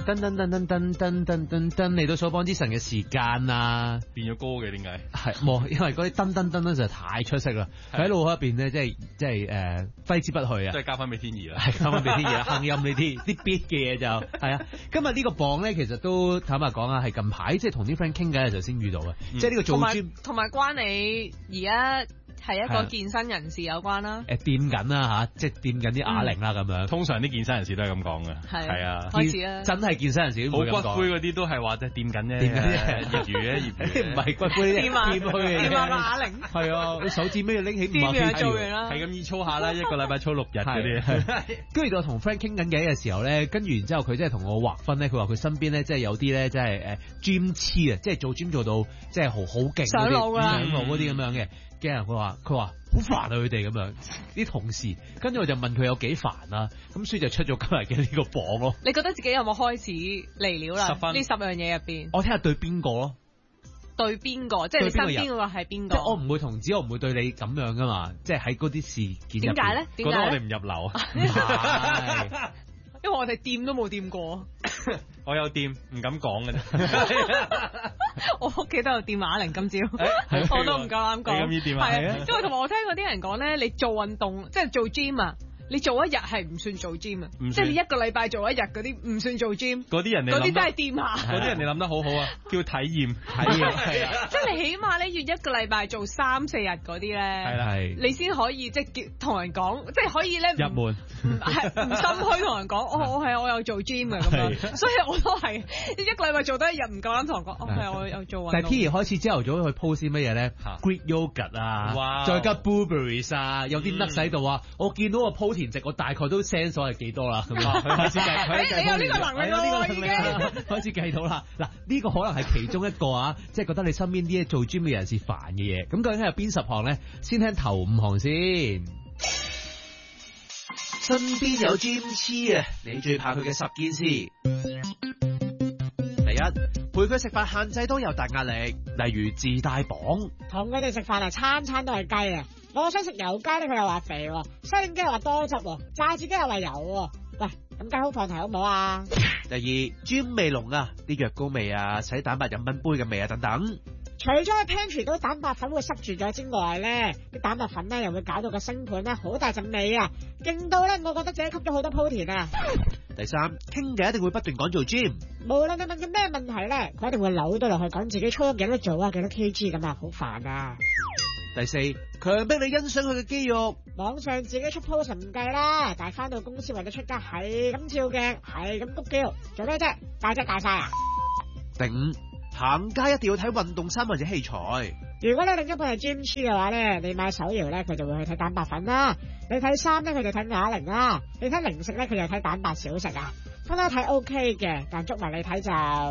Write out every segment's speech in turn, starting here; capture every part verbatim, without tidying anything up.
噔噔噔噔噔噔噔噔噔嚟到所邦之神嘅時間啊， 變咗歌嘅點解？ 係冇，因為嗰啲噔噔噔咧就太出色啦，喺腦海入邊咧即係即係誒揮之不去啊， 即係交翻俾天意啦， 係交翻俾天意啦，哼音呢啲啲 beat 嘅嘢就係啊。今日呢個榜咧其實都坦白講啊，係近排即係同啲 friend 傾偈嘅時候先遇到嘅， 嗯、 即係呢個做 gym 同埋關你而家。係一個健身人士有關啦， 誒掂緊啦嚇，即係掂緊啲啞鈴啦咁樣。 通常啲健身人士都係咁講嘅，係啊， 開始啦， 真係健身人士都會咁講。 好骨灰嗰啲都係話即係掂緊啫， 掂緊啫， 業餘嘅業餘， 唔係骨灰， 掂啊， 掂去嘅， 掂下啞鈴。 係啊，你手指尾拎起， 掂完做完啦， 係咁易操下啦，一個禮拜操六日嗰啲。 跟住我同 friend 傾緊偈嘅時候咧，跟住然之後佢即係同我劃分咧，佢話佢身邊咧即係有啲咧即係誒 gym 黐啊，即係做 gym 做到即係好好勁上腦啦， 上腦嗰啲咁樣嘅。驚人佢話佢話好煩啊佢哋咁樣啲同事，跟住我就問佢有幾煩啊，咁所以就出咗今日嘅呢個榜咯。 你覺得自己有冇開始嚟料啦？ 十分呢十樣嘢入邊， 我聽下對邊個咯？對邊個？即係你身邊嗰個係邊個？ 即係我唔會同只我唔會對你咁樣噶嘛，即係喺嗰啲事件入邊。 點解咧？ 覺得我哋唔入流啊？ 因為我哋掂都冇掂過。 我有掂，唔敢講嘅啫。 我屋企都有掂啞鈴，今朝我都唔夠膽講。 你咁易掂啊？ 係啊，因為同埋我聽嗰啲人講咧，你做運動即係做 gym 啊。你做一日係唔算做 gym 啊，即係你一個禮拜做一日嗰啲唔算做 gym。 嗰啲人你嗰啲真係掂下。 嗰啲人你諗得好好啊，叫體驗。 體驗係啊， 即係你起碼咧要一個禮拜做三四日嗰啲咧， 係啦係， 你先可以即係叫同人講，即係可以咧入門， 係唔心虛同人講，哦我係我有做 gym 嘅咁樣，所以我都係一個禮拜做得一日唔夠膽同人講，哦係我有做運動。 但係 P 開始朝頭早去 post 啲乜嘢咧 ？Greek yogurt 啊，再加 blueberries 啊，有啲 nuts 喺度啊，我見到個鋪田值，我大概都 sense 咗係幾多啦，咁啊，開始計，開始計， 你有呢個能力咯，已經開始計到啦。嗱，呢個可能係其中一個啊，即係覺得你身邊啲做 gym 嘅人士煩嘅嘢。咁究竟係有邊十項咧？先聽頭五項先。身邊有 gym 黐啊，你最怕佢嘅十件事。第一，陪佢食飯限制多又大壓力，例如自帶磅。 同佢哋食飯啊，餐餐都係雞啊！我想食油雞咧，佢又話肥，西冷雞又話多汁，炸子雞又話油。喂，咁雞好放題好唔好啊？ 第二，專味濃啊，啲藥膏味啊，洗蛋白飲品杯嘅味啊等等。 除咗喺 pantry 嗰啲蛋白粉會塞住咗之外咧，啲蛋白粉咧又會搞到個星盤咧好大陣味啊，勁到咧我覺得自己吸咗好多鋪田啊。 第三，傾偈一定會不斷講做 gym， 無論你問佢咩問題咧，佢一定會扭到落去講自己操咗幾多做啊，幾多 kg 咁啊，好煩啊。 第四，強迫你欣賞佢嘅肌肉， 網上自己出 post 唔計啦，但係翻到公司或者出街係咁照鏡，係咁谷肌肉，做咩啫？大隻大晒啊！ 第五，行街一定要睇運動衫或者器材。 如果你另一半係 gym 書嘅話咧，你買手搖咧，佢就會去睇蛋白粉啦；你睇衫咧，佢就睇啞鈴啦；你睇零食咧，佢就睇蛋白小食啊。分開睇 OK 嘅，但捉埋你睇就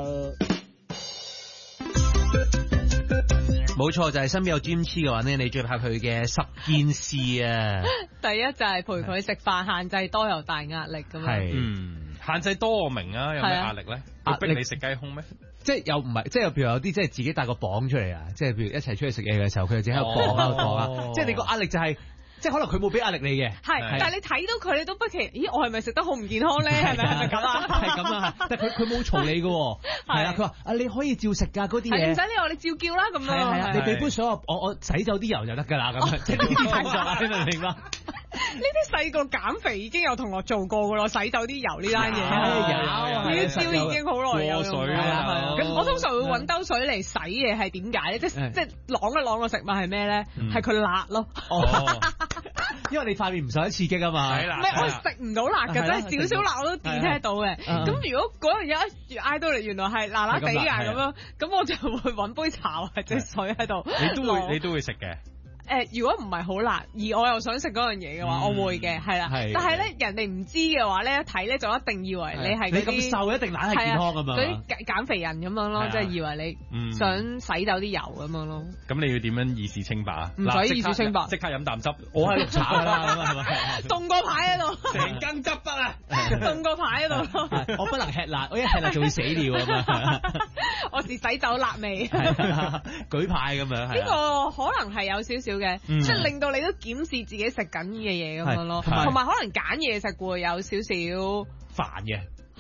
冇錯，就係、是、身邊有 gym 黐嘅話咧，你最怕佢嘅十件事啊。 第一就係陪佢食飯，限制多又大壓力咁樣。 係， 嗯，限制多我明啊，有咩壓力咧？壓逼你食雞胸咩？ 即係又唔係，即係譬如有啲即係自己帶個磅出嚟啊！即係譬如一齊出去食嘢嘅時候，佢就自己喺度磅喺度磅啊！即係你個壓力就係、是。即係可能佢冇俾壓力你嘅， 係，但係你睇到佢你都不期，咦，我係咪食得好唔健康咧？係咪係咪咁啊？ 係咁啊！但係佢佢冇嘈你嘅，係啊！佢話啊，你可以照食㗎嗰啲嘢， 唔使你話你照叫啦咁樣。 係啊，你俾杯水我，我我洗走啲油就得㗎啦咁樣，即係呢啲動作，你明唔明白？ 呢啲細個減肥已經有同學做過㗎咯，洗走啲油呢單嘢，呢招已經好耐有用啦。咁我通常會揾兜水嚟洗嘢，係點解咧？即即係啷一啷個食物係咩咧？係佢辣咯。 因為你塊面唔受得刺激啊嘛， 唔係我食唔到辣嘅，即係少少辣我都點聽到嘅。咁如果嗰樣嘢一嗌到嚟，原來係辣辣地㗎咁樣，咁我就會揾杯茶或者水喺度。 你都會你都會食嘅。 誒，如果唔係好辣，而我又想食嗰樣嘢嘅話，我會嘅，係啦。但係咧，人哋唔知嘅話咧，一睇咧就一定以為你係你咁瘦，一定懶係健康㗎嘛。 嗰啲減肥人咁樣咯，即係以為你想洗走啲油咁樣咯。 咁你要點樣意識清白啊？ 唔使意識清白， 即刻飲啖汁。 我係綠茶㗎啦，係咪？ 凍個牌喺度， 成羹汁筆啊！ 凍個牌喺度。 我不能吃辣，我一吃辣就會死掉啊嘛。 我是洗走辣味。 舉牌咁樣。 呢個可能係有少少嘅，即係令到你都檢視自己食緊嘅嘢咁樣咯，同埋可能揀嘢食會有少少煩嘅，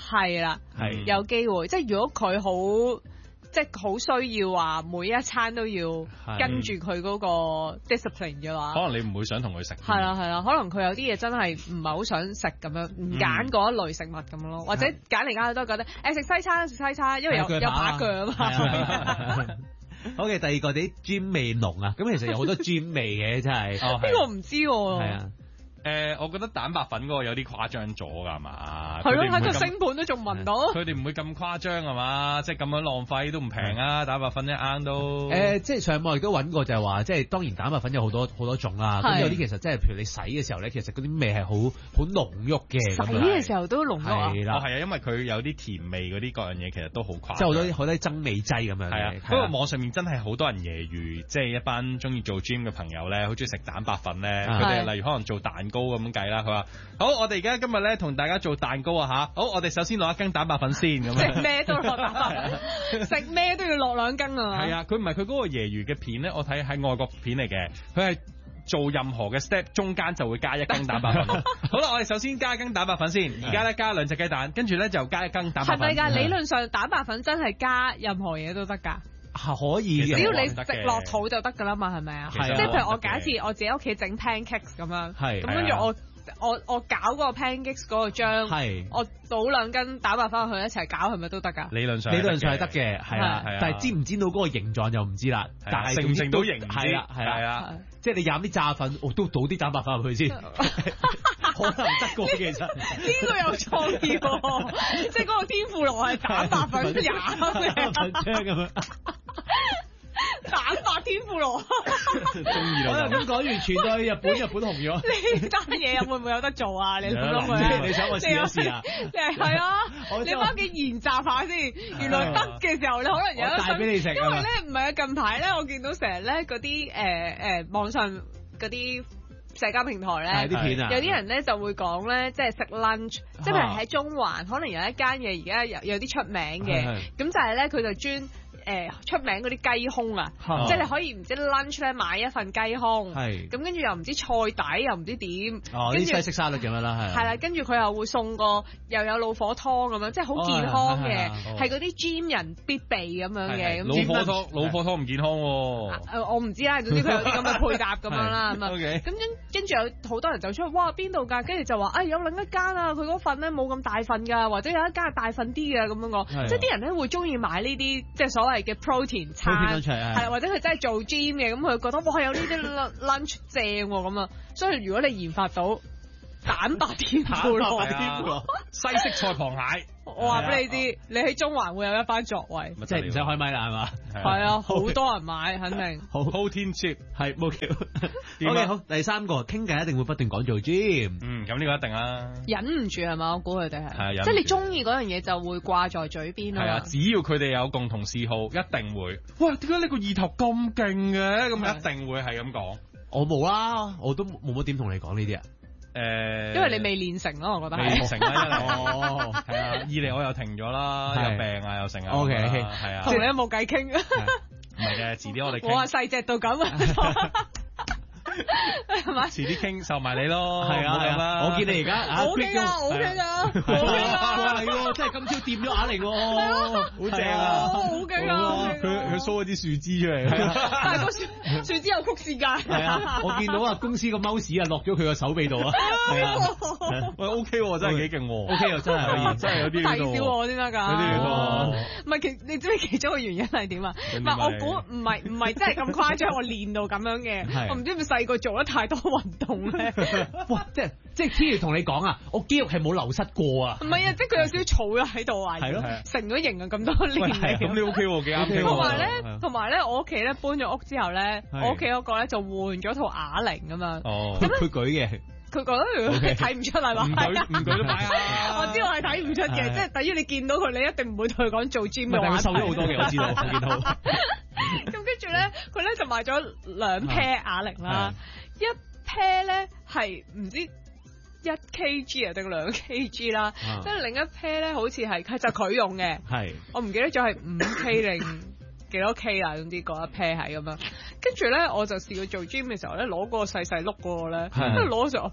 係啦，係有機會，即係如果佢好。即係好需要話每一餐都要跟住佢嗰個 discipline 嘅話， 可能你唔會想同佢食。 係啦係啦，可能佢有啲嘢真係唔係好想食咁樣，唔揀嗰一類食物咁咯，或者揀嚟揀去都覺得誒食西餐食西餐，因為有有把腳啊嘛。 好嘅，第二個啲 gym 味濃啊，咁其實有好多 gym 味嘅真係。 呢個唔知喎。 係啊。 誒、呃，我覺得蛋白粉嗰個有啲誇張咗㗎嘛， 係咯，喺個星盤都仲聞到。 佢哋唔會咁誇張係嘛，即係咁樣浪費都唔平啊！蛋白粉一啱都。誒、 呃，即係上網亦都揾過就係話，即係當然蛋白粉有好多好多種啦。咁有啲其實即係譬如你洗嘅時候咧，其實嗰啲味係好好濃郁嘅。 洗嘅時候都濃郁啊。 係啦，係啊，因為佢有啲甜味嗰啲各樣嘢，其實都好誇張。 即係好多好多增味劑咁樣。係啊。 不過網上面真係好多人揶揄，即係一班中意做 gym 嘅朋友咧，好中意食蛋白粉咧。佢哋例如可能做蛋糕咁計啦。好，我哋而家今日咧同大家做蛋糕啊吓，好，我哋首先攞一羹蛋白粉先咁樣， 食咩都落蛋白粉，食咩都要落兩羹啊。 係啊，佢唔係佢嗰個揶揄嘅片咧，我睇喺外國片嚟嘅，佢係做任何嘅 step 中間就會加一羹蛋白粉。好啦，我哋首先加一羹蛋白粉先，而家咧加兩隻雞蛋，跟住咧就加一羹蛋白粉。係咪㗎？ 理論上蛋白粉真係加任何嘢都得㗎。 可以， 只要你食落肚就得㗎啦嘛，係咪啊？即係譬如我假設我自己屋企整 pancakes 咁樣，咁跟住我。我我搞嗰個 pancakes 嗰個漿，我倒兩斤蛋白粉去一齊搞，係咪都得㗎？ 理論上， 理論上係得嘅，係啊，但係知唔知道嗰個形狀就唔知啦。但係成唔成到形？ 係啊係啊，即係你飲啲炸粉，我都倒啲蛋白粉入去先，可能得㗎其實。 呢個有創意喎，即係嗰個天婦羅係蛋白粉飲嘅。 咁樣。 蛋白天婦羅， 中意我又咁講完，傳到去日本，日本紅咗。 呢單嘢有會唔會有得做啊？你諗諗佢， 你想我試一試啊？ 係啊，你翻屋企研習下先。原來得嘅時候，你可能有得帶俾你食。 因為咧，唔係啊，近排咧，我見到成日咧嗰啲誒誒網上嗰啲社交平台咧， 啲片啊， 有啲人咧就會講咧，即係食 lunch，即係譬如喺中環，可能有一間嘢而家有有啲出名嘅，咁就係咧佢就專。誒出名嗰啲雞胸啊，即係你可以唔知 lunch 咧買一份雞胸，咁跟住又唔知菜底又唔知點， 哦啲西式沙律咁樣啦，係。係啦，跟住佢又會送個又有老火湯咁樣，即係好健康嘅，係嗰啲 gym 人必備咁樣嘅。 老火湯老火湯唔健康喎。 我唔知啦，總之佢有啲咁嘅配搭咁樣啦，咁啊，咁跟跟住有好多人就出去，哇邊度㗎？跟住就話啊有另一間啊，佢嗰份咧冇咁大份㗎，或者有一間係大份啲嘅咁樣講，即係啲人咧會中意買呢啲即係所謂嘅 protein 餐，係啦，或者佢真係做 gym 嘅，咁佢覺得哇有呢啲 lunch 正喎咁啊，所以如果你研發到蛋白天婦羅、 西式菜螃蟹， 我話俾你知，你喺中環會有一番作為， 即係唔使開咪啦，係嘛？ 係啊，好多人買，肯定。 好 protein chip 係冇橋。 OK，好，第三個傾偈一定會不斷講做 gym。 嗯，咁呢個一定啦。 忍唔住係嘛？我估佢哋係。 係， 即係你中意嗰樣嘢就會掛在嘴邊啊。 係啊，只要佢哋有共同嗜好，一定會。哇！點解呢個意頭咁勁嘅？咁一定會係咁講。 我冇啦，我都冇乜點同你講呢啲啊。 誒， 因為你未練成咯，我覺得未練成啦，一嚟哦，係啊，二嚟我又停咗啦，有病啊，又成啊 ，OK， 係啊， 同你都冇計傾， 唔係嘅，遲啲我哋傾。 我話細隻到咁啊，係嘛？ 遲啲傾受埋你咯， 係啊係啊，我見你而家 OK 啊 OK 啊 OK 啊，係喎，真係今朝掂咗啞鈴喎，好正啊， 好勁啊！ 佢佢 show 咗啲樹枝出嚟， 但係個樹樹枝有曲線㗎。 係啊，我見到啊公司個 mouse 啊落咗佢個手臂度啊，係啊， 喂 OK 喎，真係幾勁喎 ，OK 啊，真係可以，真係有啲睇小我先得㗎， 有啲多。唔係其你知唔知其中個原因係點啊？唔係我估唔係唔係真係咁誇張，我練到咁樣嘅，我唔知係咪細個做得太多運動咧。 哇！即係即係 Kiri 同你講啊，我肌肉係冇流失過啊。 唔係啊，即係佢有少少儲咗喺度啊。 係咯， 成咗型啊咁多年嚟。 咁你 OK 喎，幾啱傾喎。 同埋咧，同埋咧，我屋企咧搬咗屋之後咧，我屋企嗰個咧就換咗套啞鈴啊嘛。 哦，佢舉嘅。 佢覺得睇唔出係嘛？ 唔舉唔舉都擺啊！ 我知道係睇唔出嘅，即係等於你見到佢，你一定唔會同佢講做 gym 嘅話。 但係佢瘦咗好多嘅，我知道，我見到。 咁跟住咧，佢咧就買咗兩 pair 啞鈴啦，一 pair 咧係唔知一 kg 啊定兩 kg 啦，即係另一 pair 咧好似係佢就佢用嘅， 係我唔記得咗係五 k 定幾多 k 啦，總之嗰一 pair 係咁樣。跟住咧，我就試過做 gym 嘅時候咧，攞嗰個細細碌嗰個咧，跟住攞咗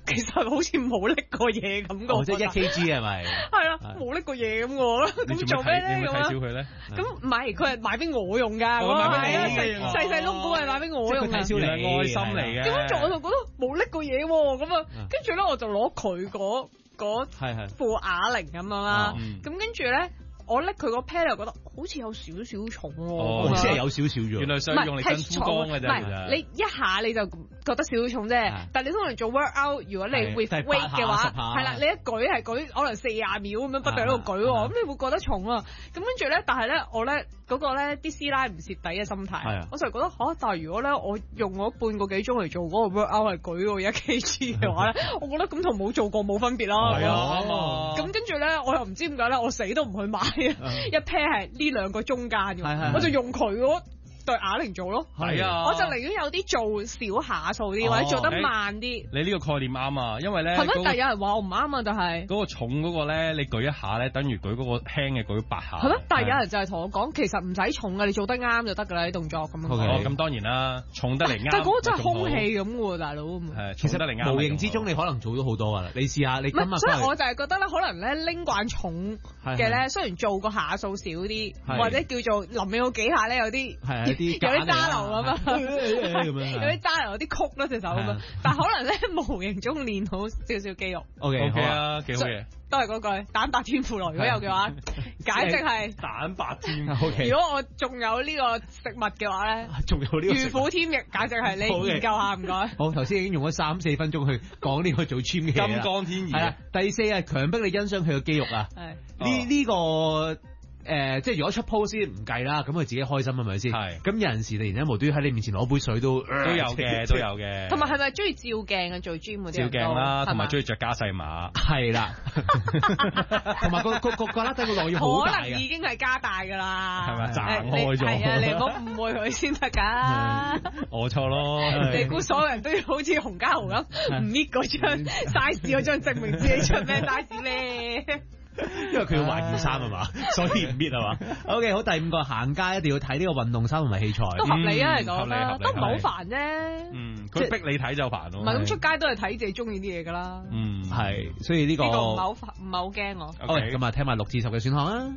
其實好似冇拎過嘢咁嘅。 即係一 K G 係咪？ 係啦，冇拎過嘢咁喎。咁做咩咧？咁啊？ 佢咧？ 咁唔係，佢係買俾我用㗎。係啊，細細碌股係買俾我用嘅。 係愛心嚟嘅。 點樣做我就覺得冇拎過嘢喎。咁啊，跟住咧我就攞佢嗰嗰副啞鈴咁樣啦。咁跟住咧。我拎佢個 pair 又覺得好似有少少重喎， 即係有少少啫。 原來想用嚟跟粗光嘅啫。 唔係你一下你就覺得少少重啫，但係你通常做 workout，如果你 with weight 嘅話，係啦，你一舉係舉可能四廿秒咁樣不斷喺度舉喎，咁你會覺得重啊。咁跟住咧，但係咧我咧嗰個咧啲師奶唔蝕底嘅心態，我就覺得嚇，但係如果咧我用咗半個幾鐘嚟做嗰個 workout 係舉個一 K G 嘅話咧，我覺得咁同冇做過冇分別啦。係啊，咁跟住咧我又唔知點解咧，我死都唔去買。一 pair 係呢兩個中間嘅，我就用佢嗰對啞鈴做咯。係啊，我就寧願有啲做少下數啲，或者做得慢啲。 你呢個概念啱啊，因為咧， 係咩？但係有人話我唔啱啊，就係嗰個重嗰個咧，你舉一下咧，等於舉嗰個輕嘅舉八下。 係咩？但係有人就係同我講，其實唔使重嘅，你做得啱就得㗎啦，啲動作咁。 哦，咁當然啦，重得嚟啱。 但係嗰個真係空氣咁喎，大佬。 係，其實得嚟啱。 無形之中你可能做到好多㗎啦，你試下你今日。 所以我就係覺得咧，可能咧拎慣重嘅咧，雖然做個下數少啲，或者叫做臨尾嗰幾下咧有啲有啲揸流咁啊，有啲揸流有啲曲咯隻手咁樣，但係可能咧無形中練好少少肌肉。 O K O K 啊，幾好嘢。 都係嗰句蛋白天婦羅，如果有嘅話，簡直係蛋白天。 O K。 如果我仲有呢個食物嘅話咧， 仲有呢個如虎添翼，簡直係你研究下唔該。 好，頭先已經用咗三四分鐘去講呢個做 gym 嘅嘢啦。 金剛天兒。 係啦，第四係強迫你欣賞佢嘅肌肉啊。係。呢呢個。誒，即係如果出 post 唔計啦，咁佢自己開心係咪先？係。咁有陣時突然間無端喺你面前攞杯水都都有嘅，都有嘅。 同埋係咪中意照鏡啊？做 gym 嗰啲照鏡啦，同埋中意着加細碼。 係啦。同埋個個個個拉低個內要好大嘅。 可能已經係加大㗎啦。 係咪？賺開咗。 係啊，你唔好誤會佢先得㗎。 我錯咯。 你估所有人都要好似洪家豪咁唔搣嗰張 size 嗰張證明自己出咩 size 咧？ 因為佢要還件衫啊嘛，所以唔搣啊嘛。O K， 好，第五個行街一定要睇呢個運動衫同埋器材， 都合理啊嚟講，都唔係好煩啫。 嗯，佢逼你睇就煩咯。 唔係咁出街都係睇自己中意啲嘢噶啦。 嗯，係，所以呢個呢個唔係好煩，唔係好驚我。 O K，咁啊，聽埋六至十嘅選項啊。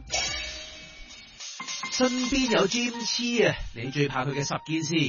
身邊有 gym 黐啊，你最怕佢嘅十件事。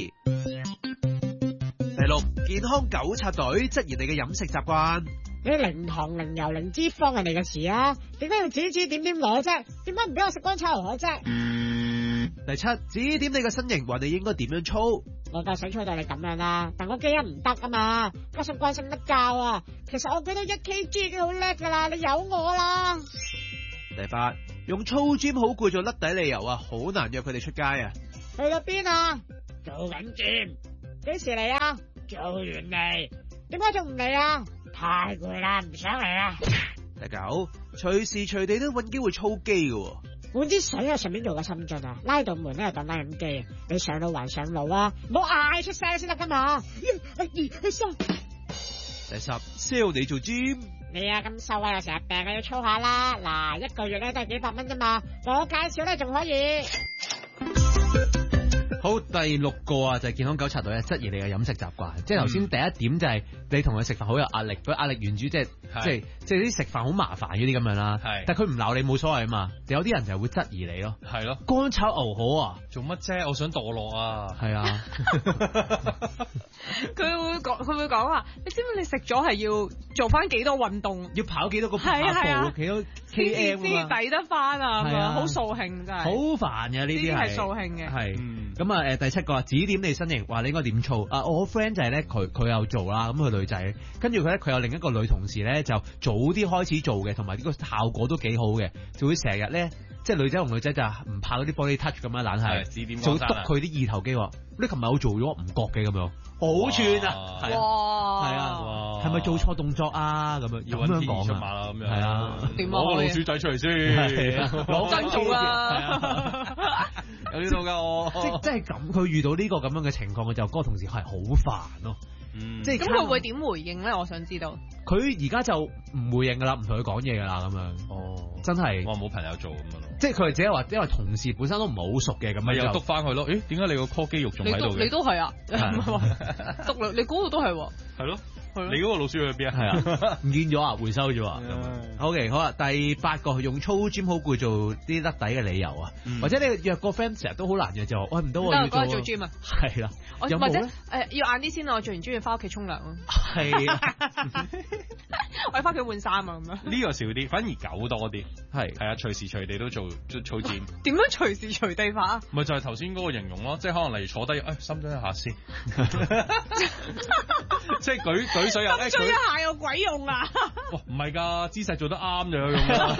第六，健康糾察隊質疑你嘅飲食習慣。 你零糖、零油、零脂肪係你嘅事啊！點解要指指點點我啫？點解唔俾我食乾炒牛河啫？ 第七，指點你嘅身形，話你應該點樣操。 我夠想操到你咁樣啦，但我基因唔得啊嘛，加上慣性不教啊。其實我舉到一 K G 已經好叻噶啦，你有我啦。 第八，用操 gym 好攰做甩底理由啊，好難約佢哋出街啊。 去到邊啊？做緊 gym。幾時嚟啊？做完未？點解仲唔嚟啊？太攰啦，唔想嚟啦。 第九，隨時隨地都搵機會操機嘅。 換支水啊，順便做個深蹲啊，拉到門咧又當拉緊機啊。你上路還上路啊，唔好嗌出聲先得噶嘛。一、二、三。 第十 ，sell 你做 gym。 你啊咁瘦啊，又成日病啊，要操下啦。嗱，一個月咧都係幾百蚊啫嘛，我介紹咧仲可以。 好，第六個啊，就係健康糾察隊質疑你嘅飲食習慣，即係頭先第一點就係你同佢食飯好有壓力，佢壓力源主即係即係即係啲食飯好麻煩嗰啲咁樣啦。係，但係佢唔鬧你冇所謂啊嘛，有啲人就會質疑你咯。係咯，乾炒牛河啊， 做乜啫？我想墮落啊。係啊， 佢會講，佢會講話，你知唔知你食咗係要做翻幾多運動？ 要跑幾多個跑步？幾多 K M 先抵得翻啊？係啊，好掃興真係。好煩嘅呢啲係掃興嘅。係。 咁啊，誒第七個指點你身形，話你應該點操啊！我 friend 就係咧，佢佢有做啦，咁佢女仔，跟住佢咧，佢有另一個女同事咧，就早啲開始做嘅，同埋呢個效果都幾好嘅，就會成日咧，即係女仔同女仔就唔怕嗰啲 body touch 咁樣，懶係指點，就督佢啲二頭肌。你琴日我做咗唔覺嘅咁樣，好串啊！哇！係啊，係咪做錯動作啊？咁樣要咁樣講啊？係啊， 攞個老鼠仔出嚟先， 攞真做啊！ 有呢度噶我， 即即係咁，佢遇到呢個咁樣嘅情況，佢就嗰個同事係好煩咯。 嗯，即係咁佢會點回應咧？我想知道。 佢而家就唔回應㗎啦，唔同佢講嘢㗎啦咁樣。哦，真係我冇朋友做咁樣咯。 即係佢係自己話，因為同事本身都唔係好熟嘅，咁咪又就督翻佢咯。誒，點解你個 core 肌肉仲喺度嘅？ 你都係啊，督你你嗰個都係喎。 係咯。你嗰個老師去邊啊？ 係啊，唔見咗啊，回收咗啊。OK， 好啊。第八個用操 gym 好攰做啲甩底嘅理由啊， 嗯、 或者你約個 friend 成日都好難約就話，喂唔到我要做。 做 gym 啊。 係啦。有冇咧？ 或者誒、呃、要晏啲先啊，我做完 gym 要翻屋企沖涼咯。 係啊。 我要翻屋企換衫啊咁樣。呢個少啲，反而狗多啲。係係啊，隨時隨地都做操 gym。 點樣隨時隨地法啊？ 咪就係頭先嗰個形容咯，即係可能例如坐低，誒、哎、深蹲一下先。即係舉舉水又誒， 舉一下有鬼用啊！ 哇，唔係㗎，姿勢做得啱就有用啦。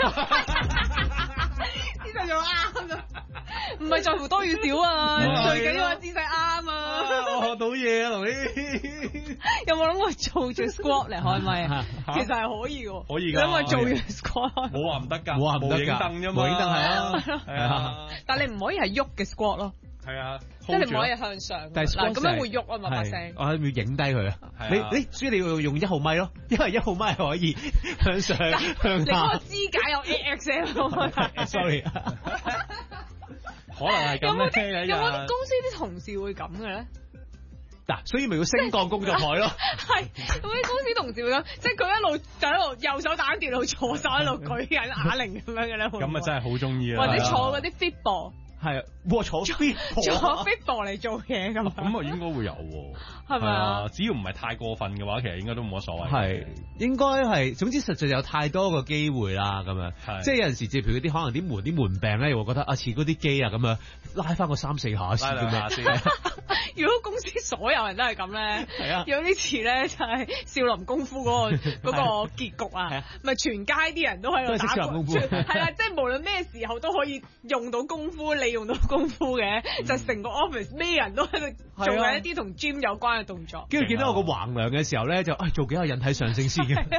姿勢做得啱咋，唔係在乎多與少啊，最緊要係姿勢啱啊！ 我學到嘢啊，同你有冇諗過做住 squat 嚟開咪啊？其實係可以嘅， 可以㗎。 因為做完 squat， 冇話唔得㗎， 冇話唔得㗎， 無影凳啫嘛， 無影凳係啊， 係啊。 但係你唔可以係喐嘅 squat 咯。 係啊， 即係你唔可以向上， 但係嗱咁樣會喐啊嘛把聲。 我係要影低佢啊！你你所以你要用一號咪咯，因為一號咪係可以向上向下。 你嗰個支架有 A X M。Sorry。 可能係咁咧。 有冇啲公司啲同事會咁嘅咧？ 嗱，所以咪要升降工作台咯。 係，咁啲公司同事會咁，即係佢一路就喺度右手打緊電腦，左手喺度舉緊啞鈴咁樣嘅咧。 咁啊真係好中意啊！ 或者坐嗰啲 fit ball。 係啊，哇坐 fit 坐 fit ball 嚟做嘢咁。 咁啊應該會有喎。 係咪啊？ 只要唔係太過分嘅話，其實應該都冇乜所謂。 係應該係，總之實在有太多個機會啦，咁樣。即係有陣時，譬如嗰啲可能啲門啲門柄咧，又會覺得啊似嗰啲機啊咁樣，拉翻個三四下先。 拉下先。 如果公司所有人都係咁咧， 係啊， 有啲似咧就係少林功夫嗰個嗰個結局啊，咪全街啲人都喺度打功夫，係啦，即係無論咩時候都可以用到功夫，利用到功夫嘅，就成個 office 咩人都喺度做緊一啲同 gym 有關嘅動作。 跟住見到我個橫梁嘅時候咧，就誒做幾下引體上升先嘅。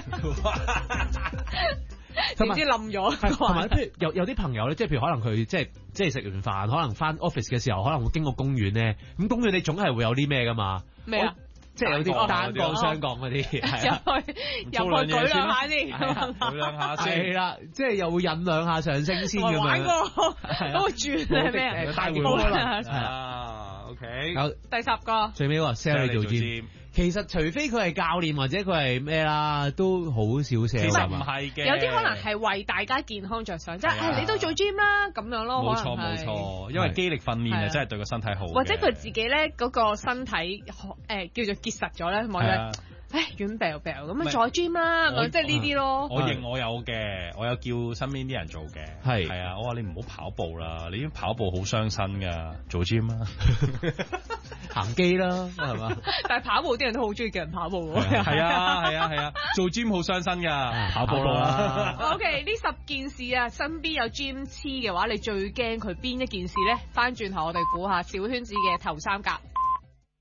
點知冧咗？ 同埋譬如有有啲朋友咧，即係譬如可能佢即係即係食完飯，可能翻 office 嘅時候，可能會經過公園咧。咁公園你總係會有啲咩噶嘛？ 咩啊？ 即係有啲單槓、雙槓嗰啲， 入去入去舉兩下先， 舉兩下先， 係啦，即係又會引兩下上升先咁樣。 玩過嗰個轉係咩啊？ 大回波啦。 啊 ，OK。 有第十個最尾話 sell 你做 gym。其實除非佢係教練或者佢係咩啦，都好少 sell。 其實唔係嘅， 有啲可能係為大家健康着想，即係你都做 gym 啦咁樣咯。 冇錯冇錯，因為肌力訓練啊，真係對個身體好。 或者佢自己咧嗰個身體誒叫做結實咗咧，望咧。唉，軟掉掉咁啊，再 gym 啦，咁即係呢啲咯。 我認我有嘅，我有叫身邊啲人做嘅，係係啊，我話你唔好跑步啦，你跑步好傷身噶，做 gym 啦， 行機啦，係嘛？ 但係跑步啲人都好中意叫人跑步喎。 係啊係啊係啊，做 gym 好傷身噶，跑步啦。 OK，呢十件事啊，身邊有 gym 黐嘅話，你最驚佢邊一件事咧？翻轉頭我哋估下小圈子嘅頭三甲。